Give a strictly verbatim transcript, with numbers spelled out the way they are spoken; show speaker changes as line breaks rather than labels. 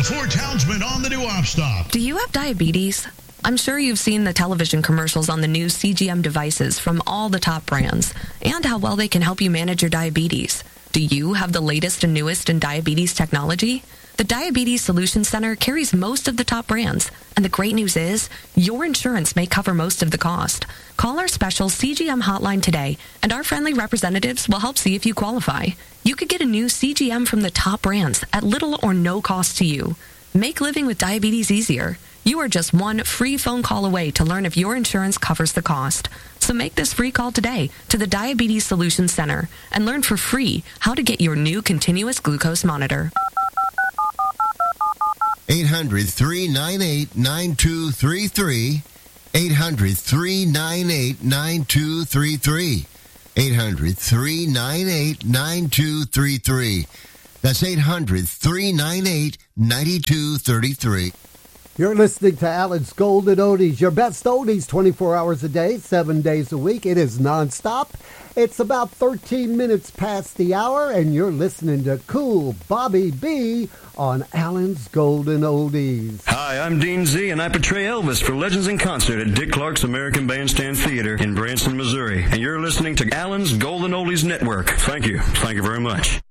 Ford Townsman on the New Op Stop.
Do you have diabetes? I'm sure you've seen the television commercials on the new C G M devices from all the top brands and how well they can help you manage your diabetes. Do you have the latest and newest in diabetes technology? The Diabetes Solutions Center carries most of the top brands, and the great news is your insurance may cover most of the cost. Call our special C G M hotline today, and our friendly representatives will help see if you qualify. You could get a new C G M from the top brands at little or no cost to you. Make living with diabetes easier. You are just one free phone call away to learn if your insurance covers the cost. So make this free call today to the Diabetes Solutions Center and learn for free how to get your new continuous glucose monitor.
eight hundred, three nine eight, nine two three three. eight hundred, three nine eight, nine two three three. eight hundred, three nine eight, nine two three three. That's eight hundred, three nine eight, nine two three three.
You're listening to Alan's Golden Oldies, your best oldies twenty-four hours a day, seven days a week. It is nonstop. It's about thirteen minutes past the hour, and you're listening to Cool Bobby B on Alan's Golden Oldies.
Hi, I'm Dean Z, and I portray Elvis for Legends in Concert at Dick Clark's American Bandstand Theater in Branson, Missouri. And you're listening to Alan's Golden Oldies Network. Thank you. Thank you very much.